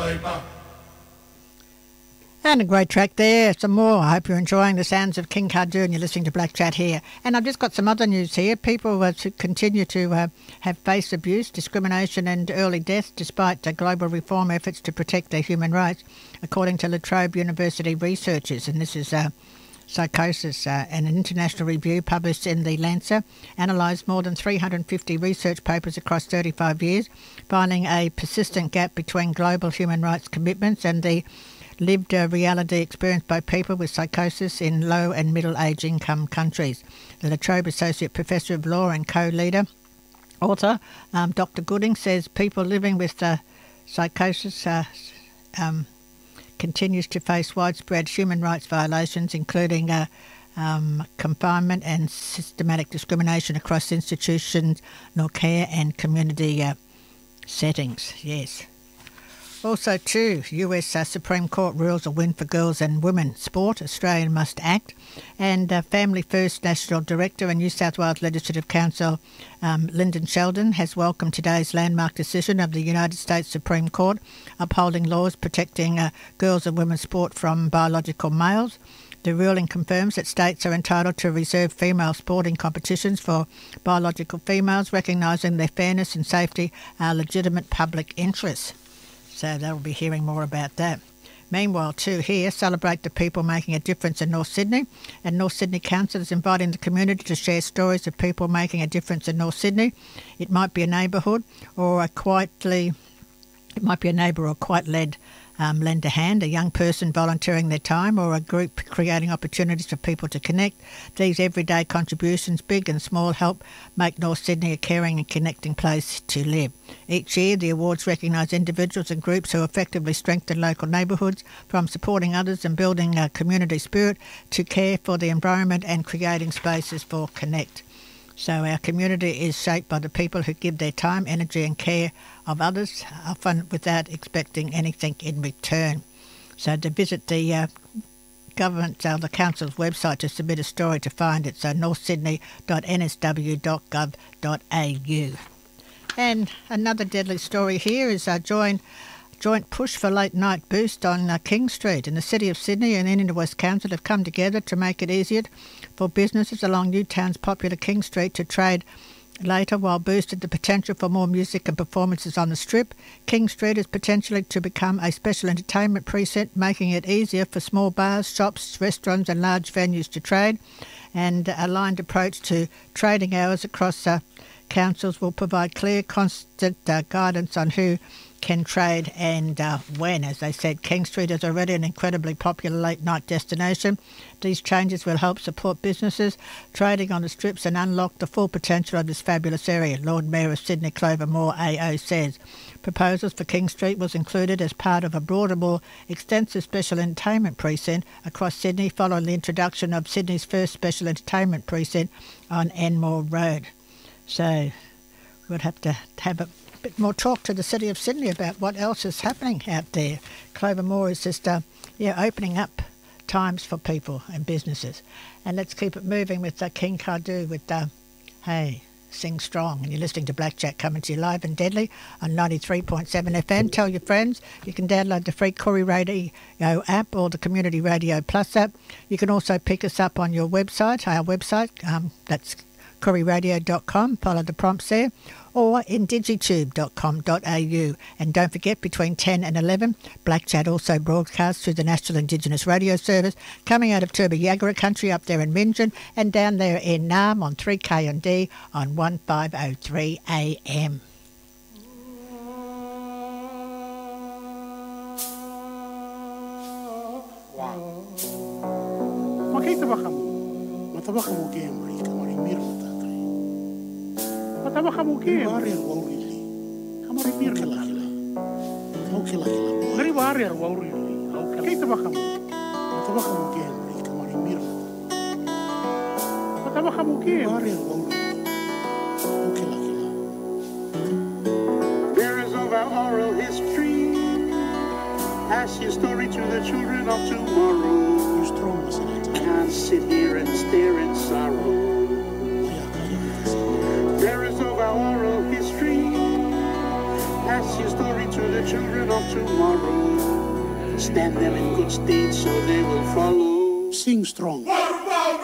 And a great track there, some more. I hope you're enjoying the sounds of King Kadu and you're listening to Black Chat here. And I've just got some other news here. People continue to have faced abuse, discrimination and early death despite global reform efforts to protect their human rights, according to La Trobe University researchers. And this is Psychosis, an international review published in The Lancet, analysed more than 350 research papers across 35 years, finding a persistent gap between global human rights commitments and the lived reality experienced by people with psychosis in low and middle-age income countries. The La Trobe Associate Professor of Law and co-leader, author, Dr. Gooding, says people living with psychosis continues to face widespread human rights violations, including confinement and systematic discrimination across institutions, care and community settings. Yes. Also, too, US Supreme Court rules a win for girls and women sport. Australia must act. And Family First National Director and New South Wales Legislative Council, Lyndon Sheldon, has welcomed today's landmark decision of the United States Supreme Court upholding laws protecting girls and women's sport from biological males. The ruling confirms that states are entitled to reserve female sporting competitions for biological females, recognising their fairness and safety are legitimate public interests. So they'll be hearing more about that. Meanwhile, too, here, celebrate the people making a difference in North Sydney. And North Sydney Council is inviting the community to share stories of people making a difference in North Sydney. It might be a neighbourhood or it might be a neighbour or quite-led lend a hand, a young person volunteering their time or a group creating opportunities for people to connect. These everyday contributions, big and small, help make North Sydney a caring and connecting place to live. Each year, the awards recognise individuals and groups who effectively strengthen local neighbourhoods, from supporting others and building a community spirit to care for the environment and creating spaces for connect. So our community is shaped by the people who give their time, energy and care of others, often without expecting anything in return. So to visit the the council's website to submit a story to find it, so northsydney.nsw.gov.au. And another deadly story here is joint push for late night boost on King Street. And the City of Sydney and Inner West Council have come together to make it easier for businesses along Newtown's popular King Street to trade later, while boosted the potential for more music and performances on the Strip. King Street is potentially to become a special entertainment precinct, making it easier for small bars, shops, restaurants and large venues to trade. And a aligned approach to trading hours across councils will provide clear, constant guidance on who can trade and when. As they said, King Street is already an incredibly popular late-night destination. These changes will help support businesses trading on the strips and unlock the full potential of this fabulous area, Lord Mayor of Sydney Clover Moore AO says. Proposals for King Street was included as part of a broader, more extensive special entertainment precinct across Sydney, following the introduction of Sydney's first special entertainment precinct on Enmore Road. So we'll have to have a bit more talk to the City of Sydney about what else is happening out there. Clover Moore is just opening up times for people and businesses. And let's keep it moving with King Kadu with Hey, Sing Strong. And you're listening to Black Jack coming to you live and deadly on 93.7 FM. Tell your friends. You can download the free Koori Radio app or the Community Radio Plus app. You can also pick us up on your website, our website, that's kooriradio.com, follow the prompts there, or in digitube.com.au. And don't forget, between 10 and 11, Black Chat also broadcasts through the National Indigenous Radio Service, coming out of Turrbah Yagara country up there in Minjan, and down there in Naarm on 3KND on 1503 AM. Mataba ke wari waurili. Kamari mir kala. Au kila. Ngari wari waurili. Au kila. Ke tabakam. Mataba ke kamari mir. Mataba ke wari waurili. Au kila. There is of our oral history. Ask your story to the children of tomorrow. You strong, can't sit here and stare in sorrow. There is of our oral history. Pass your story to the children of tomorrow. Stand them in good stead so they will follow. Sing strong.